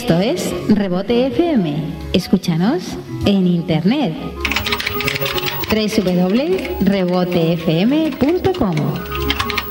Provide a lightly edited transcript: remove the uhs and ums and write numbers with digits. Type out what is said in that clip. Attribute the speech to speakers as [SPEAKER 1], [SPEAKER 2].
[SPEAKER 1] Esto es Rebote FM. Escúchanos en internet. www.rebotefm.com